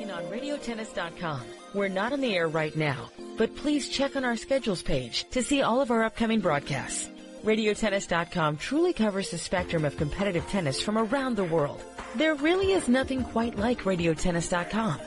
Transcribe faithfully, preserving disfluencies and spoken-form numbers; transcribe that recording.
watching on radio tennis dot com. We're not on the air right now, but please check on our schedules page to see all of our upcoming broadcasts. radio tennis dot com truly covers the spectrum of competitive tennis from around the world. There really is nothing quite like radio tennis dot com.